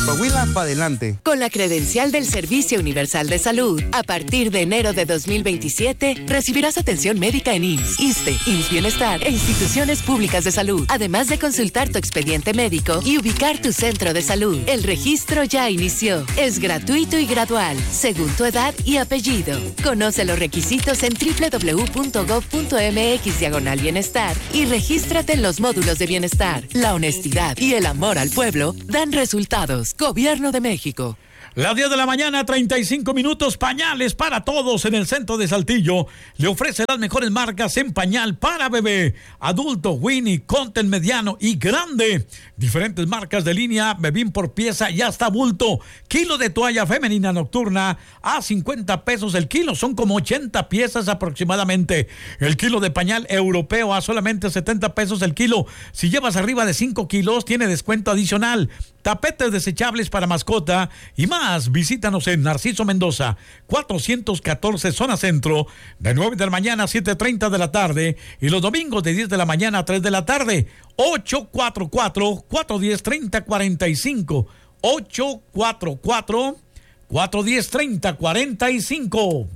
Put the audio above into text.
Coahuila para adelante. Con la credencial del Servicio Universal de Salud, a partir de enero de 2027, recibirás atención médica en IMSS, ISSSTE, IMSS Bienestar e instituciones públicas de salud, además de consultar tu expediente médico y ubicar tu centro de salud. El registro ya inició. Es gratuito y gradual, según tu edad y apellido. Conoce los requisitos en www.gov.mx/bienestar y regístrate en los módulos de bienestar. La honestidad y el amor al pueblo dan resultados. Gobierno de México. Las 10 de la mañana, 35 minutos, pañales para todos en el centro de Saltillo. Le ofrece las mejores marcas en pañal para bebé, adulto, Winnie, Conten mediano y grande. Diferentes marcas de línea, bebín por pieza y hasta bulto. Kilo de toalla femenina nocturna a 50 pesos el kilo, son como 80 piezas aproximadamente. El kilo de pañal europeo a solamente 70 pesos el kilo. Si llevas arriba de 5 kilos, tiene descuento adicional. Tapetes desechables para mascota y más. Visítanos en Narciso Mendoza, 414 zona centro, de 9 de la mañana a 7:30 de la tarde y los domingos de 10 de la mañana a 3 de la tarde. 844-410-3045. 844-410-3045.